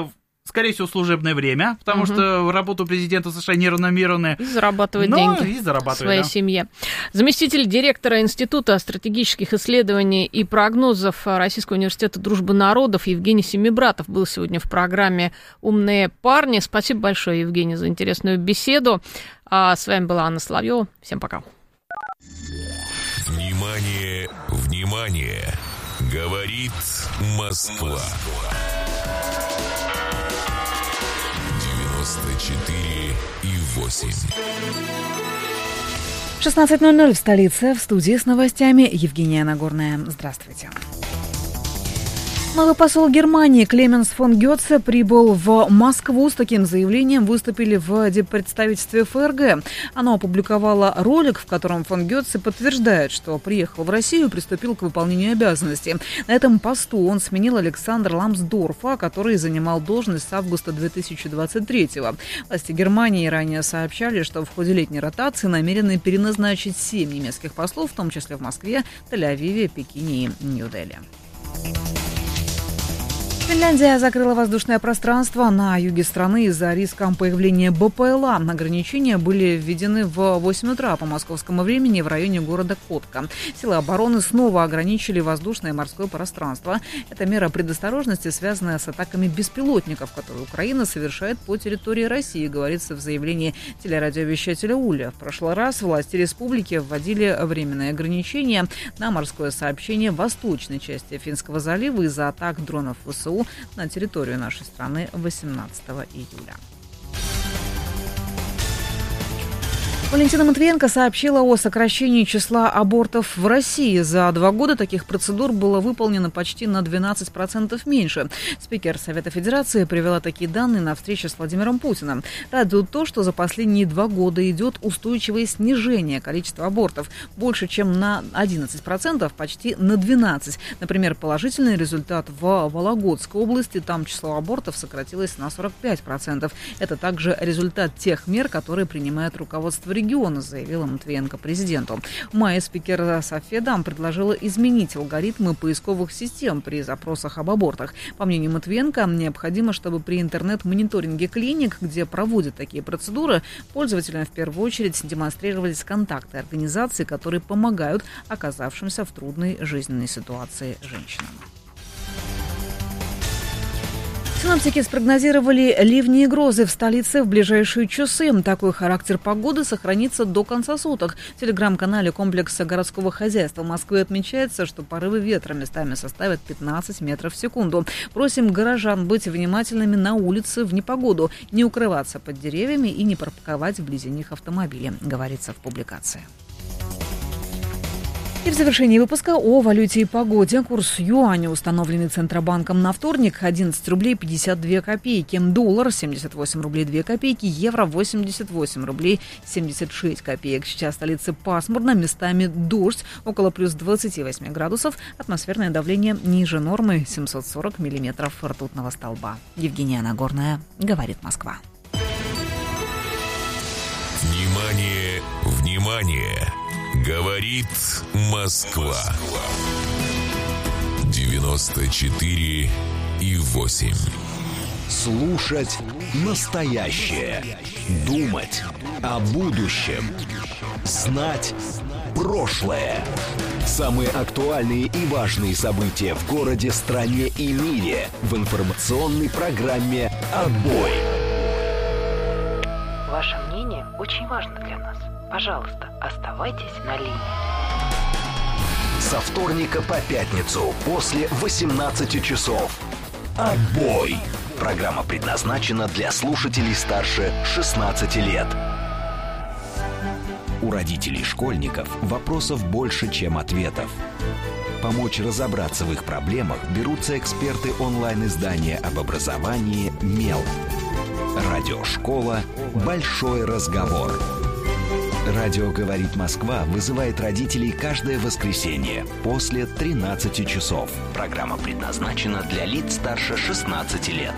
скорее всего, служебное время, потому что работа президента США неравномерная. И зарабатывать деньги своей семье. Заместитель директора Института стратегических исследований и прогнозов Российского университета дружбы народов Евгений Семибратов был сегодня в программе «Умные парни». Спасибо большое, Евгений, за интересную беседу. С вами была Анна Соловьева. Всем пока. Внимание, внимание! Говорит Москва. 94,8. 16:00 в столице. В студии с новостями Евгения Нагорная. Здравствуйте. Новый посол Германии Клеменс фон Гёце прибыл в Москву. С таким заявлением выступили в диппредставительстве ФРГ. Оно опубликовало ролик, в котором фон Гёце подтверждает, что приехал в Россию и приступил к выполнению обязанностей. На этом посту он сменил Александра Ламсдорфа, который занимал должность с августа 2023-го. Власти Германии ранее сообщали, что в ходе летней ротации намерены переназначить 7 немецких послов, в том числе в Москве, Тель-Авиве, Пекине и Нью-Дели. Финляндия закрыла воздушное пространство на юге страны из-за риска появления БПЛА. Ограничения были введены в 8 утра по московскому времени в районе города Котка. Силы обороны снова ограничили воздушное и морское пространство. Это мера предосторожности, связанная с атаками беспилотников, которые Украина совершает по территории России, говорится в заявлении телерадиовещателя Уля. В прошлый раз власти республики вводили временные ограничения на морское сообщение в восточной части Финского залива из-за атак дронов ВСУ на территорию нашей страны 18 июля. Валентина Матвиенко сообщила о сокращении числа абортов в России. За 2 года таких процедур было выполнено почти на 12% меньше. Спикер Совета Федерации привела такие данные на встрече с Владимиром Путиным. Радует то, что за последние 2 года идет устойчивое снижение количества абортов. Больше, чем на 11%, почти на 12%. Например, положительный результат в Вологодской области. Там число абортов сократилось на 45%. Это также результат тех мер, которые принимает руководство региона, заявила Матвиенко президенту. В мае спикер Софеда предложила изменить алгоритмы поисковых систем при запросах об абортах. По мнению Матвиенко, необходимо, чтобы при интернет-мониторинге клиник, где проводят такие процедуры, пользователям в первую очередь демонстрировались контакты организаций, которые помогают оказавшимся в трудной жизненной ситуации женщинам. Синоптики спрогнозировали ливни и грозы в столице в ближайшие часы. Такой характер погоды сохранится до конца суток. В телеграм-канале комплекса городского хозяйства Москвы отмечается, что порывы ветра местами составят 15 метров в секунду. Просим горожан быть внимательными на улице в непогоду, не укрываться под деревьями и не парковать вблизи них автомобили, говорится в публикации. И в завершении выпуска о валюте и погоде. Курс юаня, установленный Центробанком на вторник, 11 рублей 52 копейки. Доллар 78 рублей 2 копейки. Евро 88 рублей 76 копеек. Сейчас в столице пасмурно, местами дождь, около плюс 28 градусов. Атмосферное давление ниже нормы 740 миллиметров ртутного столба. Евгения Нагорная, говорит Москва. Внимание, внимание! Говорит Москва. 94,8. Слушать настоящее. Думать о будущем. Знать прошлое. Самые актуальные и важные события в городе, стране и мире в информационной программе «Отбой». Ваше мнение очень важно для нас. Пожалуйста, оставайтесь на линии. Со вторника по пятницу после 18 часов. «Отбой». Программа предназначена для слушателей старше 16 лет. У родителей школьников вопросов больше, чем ответов. Помочь разобраться в их проблемах берутся эксперты онлайн-издания об образовании «Мел». Радиошкола «Большой разговор». Радио «Говорит Москва» вызывает родителей каждое воскресенье после 13 часов. Программа предназначена для лиц старше 16 лет.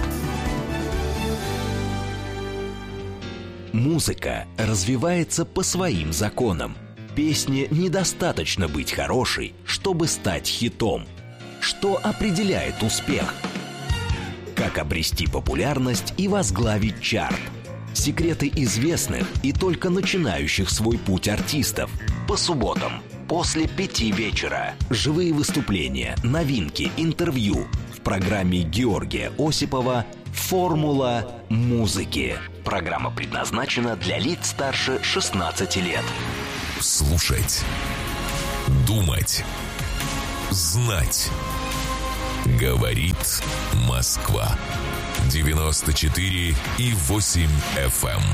Музыка развивается по своим законам. Песне недостаточно быть хорошей, чтобы стать хитом. Что определяет успех? Как обрести популярность и возглавить чарт. Секреты известных и только начинающих свой путь артистов. По субботам после 5 вечера. Живые выступления, новинки, интервью. В программе Георгия Осипова «Формула музыки». Программа предназначена для лиц старше 16 лет. Слушать. Думать. Знать. Говорит Москва. 94,8 FM.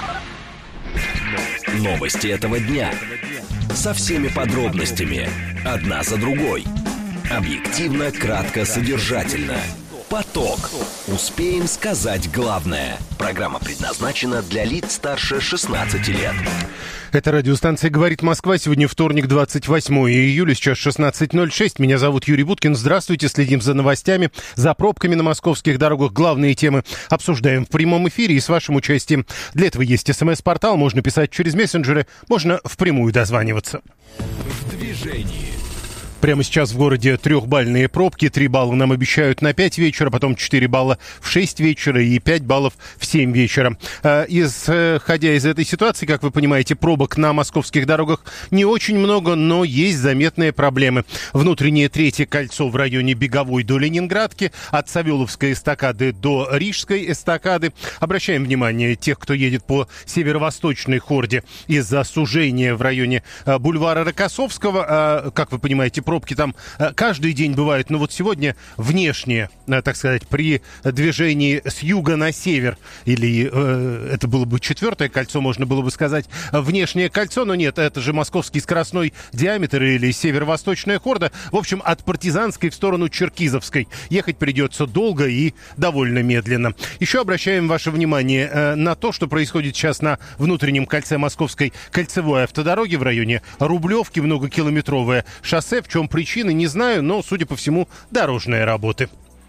Новости этого дня. Со всеми подробностями. Одна за другой. Объективно, кратко, содержательно. Поток. Успеем сказать главное. Программа предназначена для лиц старше 16 лет. Это радиостанция «Говорит Москва». Сегодня вторник, 28 июля, сейчас 16:06. Меня зовут Юрий Буткин. Здравствуйте. Следим за новостями, за пробками на московских дорогах. Главные темы обсуждаем в прямом эфире и с вашим участием. Для этого есть СМС-портал. Можно писать через мессенджеры, можно впрямую дозваниваться. В движении. Прямо сейчас в городе 3-бальные пробки. 3 балла нам обещают на 5 вечера, потом 4 балла в 6 вечера и 5 баллов в 7 вечера. Исходя из этой ситуации, как вы понимаете, пробок на московских дорогах не очень много, но есть заметные проблемы. Внутреннее третье кольцо в районе Беговой до Ленинградки, от Савеловской эстакады до Рижской эстакады. Обращаем внимание тех, кто едет по северо-восточной хорде из-за сужения в районе бульвара Рокоссовского. Как вы понимаете, пробки там каждый день бывают, но вот сегодня внешне, так сказать, при движении с юга на север, или это было бы 4-е кольцо, можно было бы сказать, внешнее кольцо, но нет, это же московский скоростной диаметр или северо-восточная хорда. В общем, от Партизанской в сторону Черкизовской ехать придется долго и довольно медленно. Еще обращаем ваше внимание на то, что происходит сейчас на внутреннем кольце Московской кольцевой автодороги в районе Рублевки, многокилометровое шоссе. В чем причины, не знаю, но, судя по всему, дорожные работы.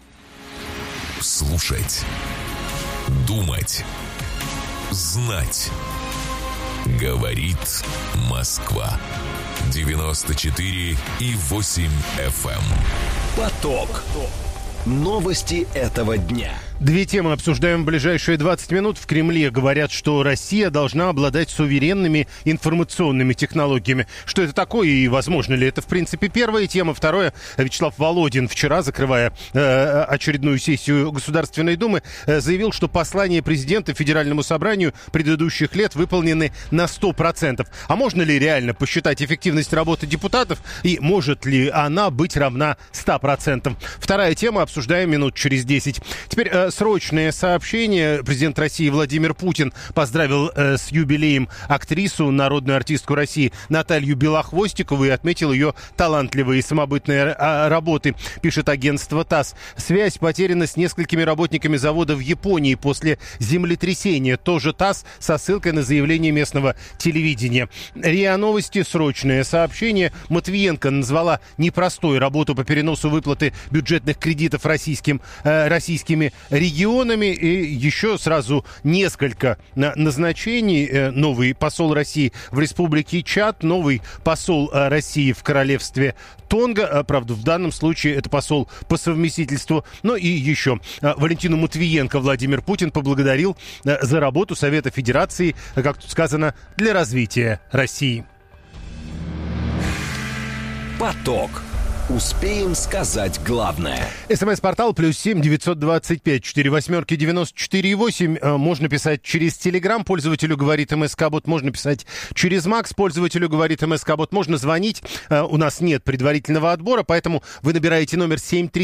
Слушать. Думать. Знать. Говорит Москва. 94,8 FM. Поток. Новости этого дня. 2 темы обсуждаем в ближайшие 20 минут. В Кремле говорят, что Россия должна обладать суверенными информационными технологиями. Что это такое и возможно ли это, в принципе, первая тема. Второе, Вячеслав Володин вчера, закрывая очередную сессию Государственной Думы, заявил, что послания президента Федеральному собранию предыдущих лет выполнены на 100%. А можно ли реально посчитать эффективность работы депутатов и может ли она быть равна 100%? Вторая тема обсуждаем минут через 10. Теперь срочное сообщение. Президент России Владимир Путин поздравил с юбилеем актрису, народную артистку России Наталью Белохвостикову и отметил ее талантливые и самобытные работы, пишет агентство ТАСС. Связь потеряна с несколькими работниками завода в Японии после землетрясения. Тоже ТАСС со ссылкой на заявление местного телевидения. РИА Новости. Срочное сообщение. Матвиенко назвала непростой работу по переносу выплаты бюджетных кредитов российскими регионами. И еще сразу несколько назначений. Новый посол России в Республике Чад, новый посол России в Королевстве Тонга. Правда, в данном случае это посол по совместительству. Ну и еще Валентину Матвиенко Владимир Путин поблагодарил за работу Совета Федерации, как тут сказано, для развития России. Поток. Успеем сказать главное. СМС-портал +7 925 48 94,8. Можно писать через Телеграм. Пользователю говорит МСК-бот. Можно писать через Макс. Пользователю говорит МСК-бот. Можно звонить. У нас нет предварительного отбора, поэтому вы набираете номер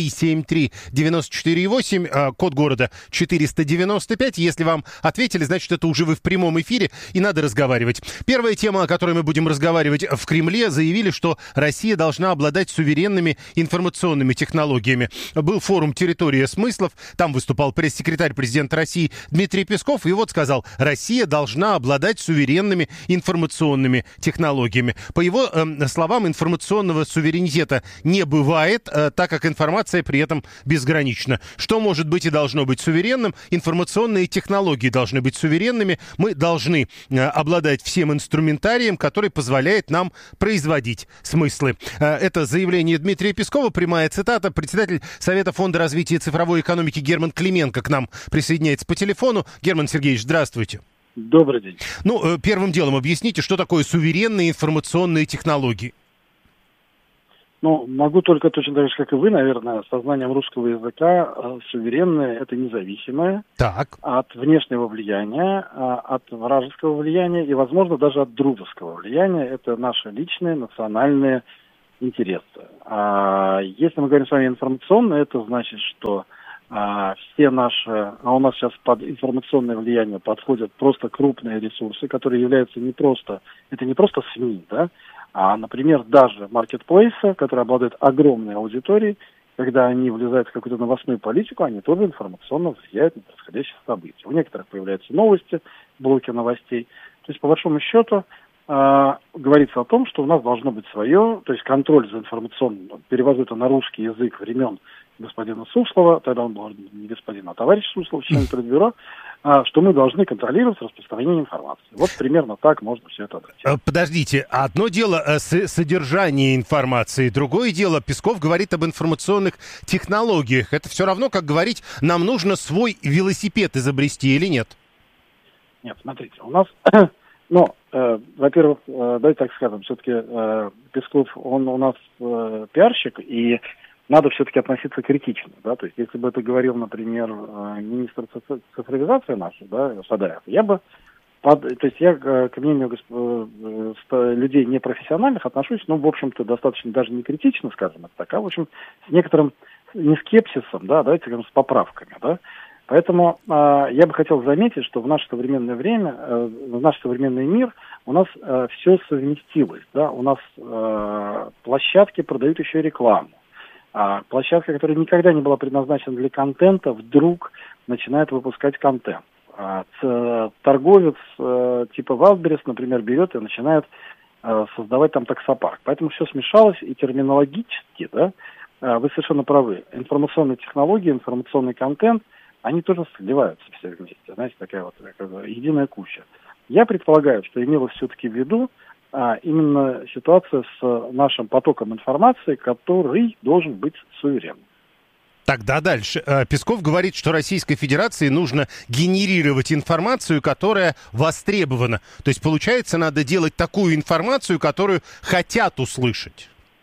7373-94,8, код города 495. Если вам ответили, значит, это уже вы в прямом эфире и надо разговаривать. Первая тема, о которой мы будем разговаривать: в Кремле заявили, что Россия должна обладать суверенными информационными технологиями. Был форум «Территория смыслов», там выступал пресс-секретарь президента России Дмитрий Песков, и вот сказал: Россия должна обладать суверенными информационными технологиями. По его словам, информационного суверенитета не бывает, так как информация при этом безгранична. Что может быть и должно быть суверенным? Информационные технологии должны быть суверенными. Мы должны обладать всем инструментарием, который позволяет нам производить смыслы. Это заявление Дмитрия Пескова. Прямая цитата. Председатель Совета фонда развития цифровой экономики Герман Клименко к нам присоединяется по телефону. Герман Сергеевич, здравствуйте. Добрый день. Первым делом объясните, что такое суверенные информационные технологии. Могу только точно так же, как и вы, наверное, со знанием русского языка, суверенное – это независимое от внешнего влияния, от вражеского влияния и, возможно, даже от дружеского влияния. Это наши личные национальные интересы. Если мы говорим с вами информационно, это значит, что все наши, у нас сейчас под информационное влияние подходят просто крупные ресурсы, которые являются не просто СМИ, да, а, например, даже маркетплейсы, которые обладают огромной аудиторией, когда они влезают в какую-то новостную политику, они тоже информационно влияют на происходящие события. У некоторых появляются новости, блоки новостей. То есть, по большому счету, говорится о том, что у нас должно быть свое, то есть контроль за информационным, перевожу это на русский язык времен господина Суслова, тогда он был не господин, а товарищ Суслов, член Политбюро, что мы должны контролировать распространение информации. Вот примерно так можно все это обратить. Подождите, одно дело содержание информации, другое дело, Песков говорит об информационных технологиях. Это все равно, как говорить, нам нужно свой велосипед изобрести или нет? Нет, смотрите, у нас, во-первых, давайте так скажем, все-таки Песков, он у нас пиарщик, и надо все-таки относиться критично, да, то есть если бы это говорил, например, министр цифровизации наш, да, Шадаев, я к мнению людей непрофессиональных отношусь, в общем-то, достаточно даже не критично, скажем это так, а, в общем, с некоторым, не скепсисом, да, давайте скажем, с поправками, да. Поэтому я бы хотел заметить, что в наше современное время, в наш современный мир у нас все совместилось, да, у нас площадки продают еще рекламу. Площадка, которая никогда не была предназначена для контента, вдруг начинает выпускать контент. Торговец типа Wildberries, например, берет и начинает создавать там таксопарк. Поэтому все смешалось, и терминологически, да, вы совершенно правы. Информационные технологии, информационный контент, они тоже сливаются все вместе. Знаете, такая вот единая куча. Я предполагаю, что имелось все-таки в виду именно ситуация с нашим потоком информации, который должен быть суверенным. Тогда дальше. Песков говорит, что Российской Федерации нужно генерировать информацию, которая востребована. То есть, получается, надо делать такую информацию, которую хотят услышать.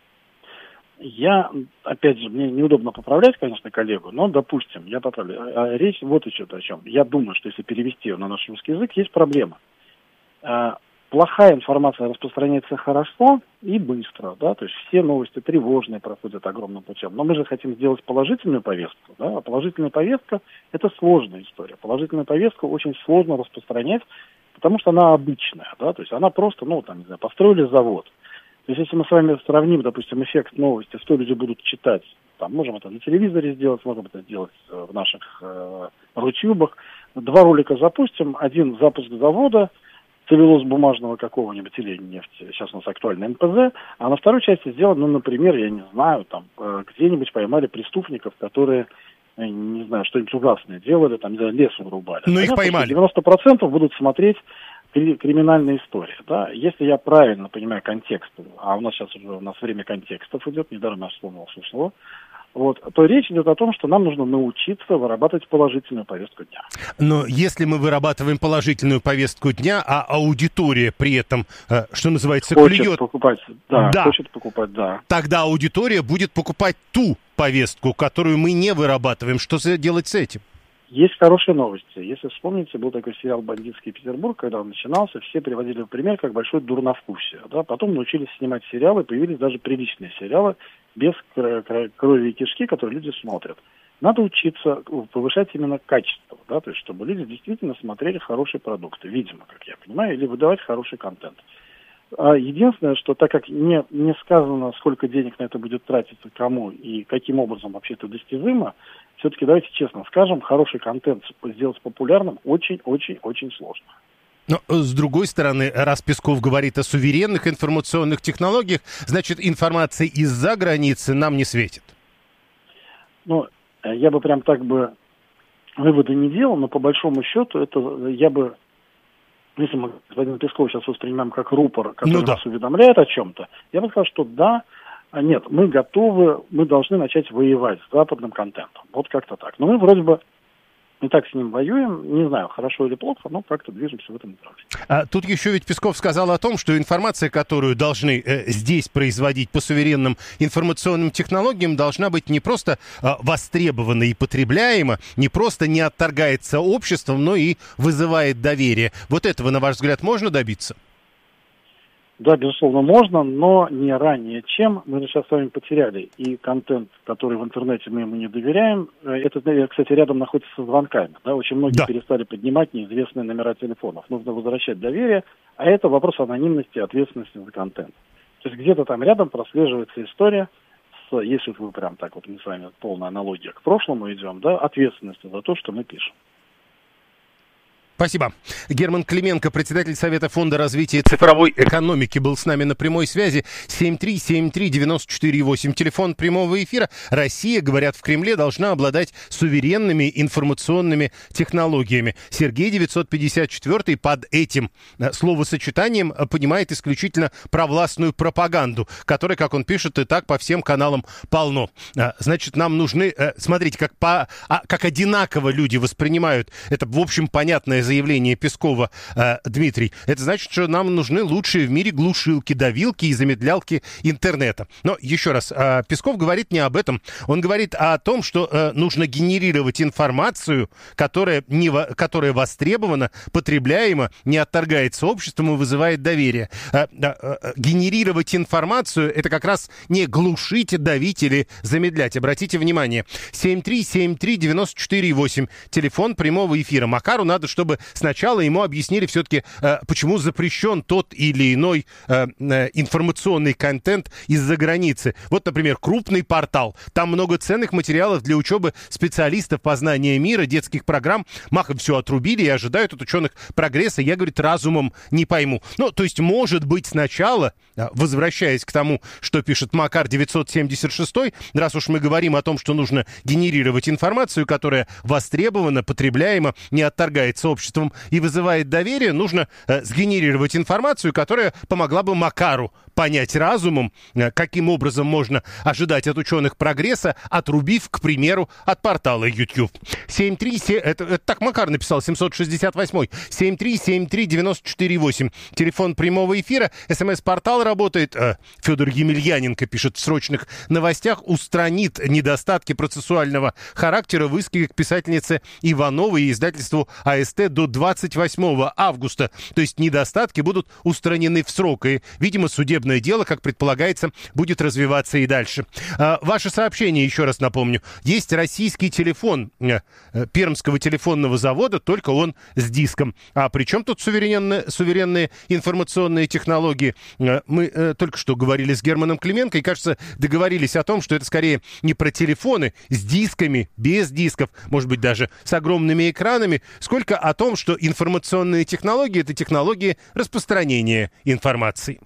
Опять же, мне неудобно поправлять, конечно, коллегу, но, допустим, я поправлю. Речь вот еще о чем. Я думаю, что если перевести ее на наш русский язык, есть проблема. Плохая информация распространяется хорошо и быстро, да, то есть все новости тревожные проходят огромным путем. Но мы же хотим сделать положительную повестку, да, а положительная повестка – это сложная история. Положительную повестку очень сложно распространять, потому что она обычная, да, то есть она просто, построили завод. То есть если мы с вами сравним, допустим, эффект новости, что люди будут читать, можем это на телевизоре сделать, можем это сделать в наших рутюбах. 2 ролика запустим, один запуск завода, целлюлоз бумажного какого-нибудь или нефть, сейчас у нас актуально НПЗ, а на второй части сделано, например, я не знаю, где-нибудь поймали преступников, которые, не знаю, что-нибудь ужасное делали, лес вырубали. Но их поймали. 90% будут смотреть криминальная история, да, если я правильно понимаю контекст, а у нас сейчас уже время контекстов идет, недаром я вспомнил слово, то речь идет о том, что нам нужно научиться вырабатывать положительную повестку дня. Но если мы вырабатываем положительную повестку дня, а аудитория при этом, что называется, хочет покупать, тогда аудитория будет покупать ту повестку, которую мы не вырабатываем. Что делать с этим? Есть хорошие новости. Если вспомните, был такой сериал «Бандитский Петербург», когда он начинался, все приводили в пример как большой дурновкусие. Да? Потом научились снимать сериалы, появились даже приличные сериалы, без крови и кишки, которые люди смотрят. Надо учиться повышать именно качество, да, то есть чтобы люди действительно смотрели хорошие продукты, видимо, как я понимаю, или выдавать хороший контент. Единственное, что так как не сказано, сколько денег на это будет тратиться, кому и каким образом вообще это достижимо, все-таки давайте честно скажем, хороший контент сделать популярным очень-очень-очень сложно. Но, с другой стороны, раз Песков говорит о суверенных информационных технологиях, значит, информация из-за границы нам не светит. Я бы прям так бы выводы не делал, но по большому счету это я бы, если мы господина Пескова сейчас воспринимаем как рупор, который нас уведомляет о чем-то, я бы сказал, что да, Нет, мы готовы, мы должны начать воевать с западным контентом. Вот как-то так. Но мы вроде бы не так с ним воюем, не знаю, хорошо или плохо, но как-то движемся в этом направлении. Тут еще ведь Песков сказал о том, что информация, которую должны здесь производить по суверенным информационным технологиям, должна быть не просто востребована и потребляема, не просто не отторгается обществом, но и вызывает доверие. Вот этого, на ваш взгляд, можно добиться? Да, безусловно, можно, но не ранее, чем. Мы же сейчас с вами потеряли и контент, который в интернете мы ему не доверяем. Это, кстати, рядом находится со звонками. Да? Очень многие перестали поднимать неизвестные номера телефонов. Нужно возвращать доверие, а это вопрос анонимности и ответственности за контент. То есть где-то там рядом прослеживается история, если вы прям так вот, мы с вами полная аналогия к прошлому идем, да, ответственности за то, что мы пишем. Спасибо. Герман Клименко, председатель Совета фонда развития цифровой экономики, был с нами на прямой связи. 7373948. Телефон прямого эфира. Россия, говорят в Кремле, должна обладать суверенными информационными технологиями. Сергей 954 под этим словосочетанием понимает исключительно провластную пропаганду, которой, как он пишет, и так по всем каналам полно. Значит, нам нужны... Смотрите, как одинаково люди воспринимают это, в общем, понятное заявление Пескова, Дмитрий. Это значит, что нам нужны лучшие в мире глушилки, давилки и замедлялки интернета. Но еще раз, Песков говорит не об этом. Он говорит о том, что нужно генерировать информацию, которая востребована, потребляема, не отторгается обществом и вызывает доверие. Генерировать информацию — это как раз не глушить, давить или замедлять. Обратите внимание. 7373948. Телефон прямого эфира. Макару надо, чтобы сначала ему объяснили все-таки, почему запрещен тот или иной информационный контент из-за границы. Вот, например, крупный портал. Там много ценных материалов для учебы специалистов познания мира, детских программ. Махом все отрубили и ожидают от ученых прогресса. Я, говорит, разумом не пойму. Ну, то есть, может быть, сначала, возвращаясь к тому, что пишет Макар 976, раз уж мы говорим о том, что нужно генерировать информацию, которая востребована, потребляема, не отторгается обществом и вызывает доверие, нужно сгенерировать информацию, которая помогла бы Макару понять разумом, каким образом можно ожидать от ученых прогресса, отрубив, к примеру, от портала YouTube. 737, это так Макар написал, 768, 7373948. Телефон прямого эфира, СМС-портал работает. Федор Емельяненко пишет в срочных новостях, устранит недостатки процессуального характера в иске к писательнице Ивановой и издательству АСТ до 28 августа. То есть недостатки будут устранены в срок. И, видимо, судебное дело, как предполагается, будет развиваться и дальше. Ваше сообщение, еще раз напомню. Есть российский телефон Пермского телефонного завода, только он с диском. А при чем тут суверенные информационные технологии? Мы только что говорили с Германом Клименко и, кажется, договорились о том, что это скорее не про телефоны с дисками, без дисков, может быть, даже с огромными экранами, сколько о том, что информационные технологии — это технологии распространения информации.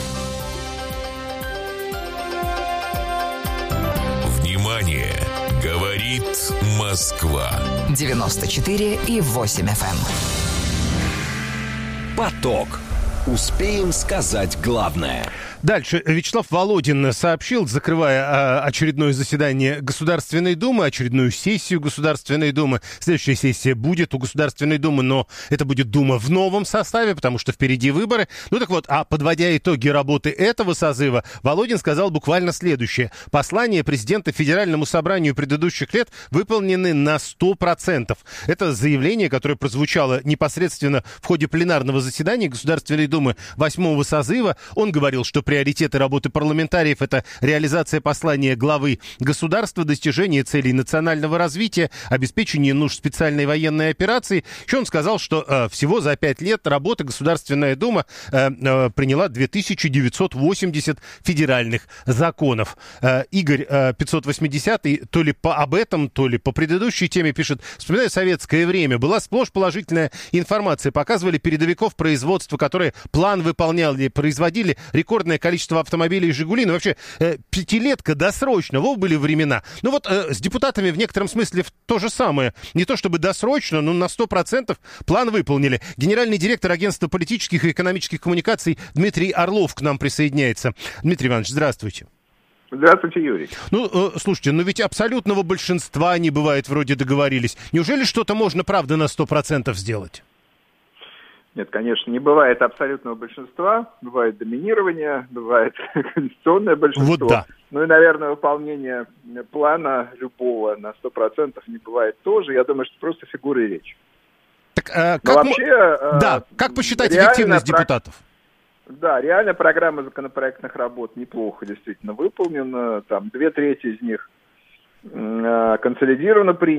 Внимание! Говорит Москва. 94,8 FM. Поток. Успеем сказать главное. Дальше Вячеслав Володин сообщил, закрывая очередное заседание Государственной Думы, очередную сессию Государственной Думы. Следующая сессия будет у Государственной Думы, но это будет Дума в новом составе, потому что впереди выборы. Ну так вот, а подводя итоги работы этого созыва, Володин сказал буквально следующее. Послания президента Федеральному собранию предыдущих лет выполнены на 100%. Это заявление, которое прозвучало непосредственно в ходе пленарного заседания Государственной Думы 8-го созыва. Он говорил, что приоритеты работы парламентариев — это реализация послания главы государства, достижение целей национального развития, обеспечение нужд специальной военной операции. Еще он сказал, что всего за 5 лет работы Государственная Дума приняла 2980 федеральных законов. Игорь 580 то ли об этом, то ли по предыдущей теме пишет: вспоминаю советское время, была сплошь положительная информация, показывали передовиков производства, которые план выполняли, производили рекордное количество автомобилей «Жигули». Ну, вообще, пятилетка досрочно. Во были времена. Ну, вот с депутатами в некотором смысле то же самое. Не то чтобы досрочно, но на 100% план выполнили. Генеральный директор Агентства политических и экономических коммуникаций Дмитрий Орлов к нам присоединяется. Дмитрий Иванович, здравствуйте. Здравствуйте, Юрий. Ну, слушайте, но ведь абсолютного большинства не бывает, вроде договорились. Неужели что-то можно, правда, на 100% сделать? Нет, конечно, не бывает абсолютного большинства. Бывает доминирование, бывает конституционное большинство. Вот да. Ну и, наверное, выполнение плана любого на 100% не бывает тоже. Я думаю, что просто фигуры речи. Так, как посчитать эффективность депутатов? Да, реально программа законопроектных работ неплохо действительно выполнена. Там 2/3 из них консолидированно приняты.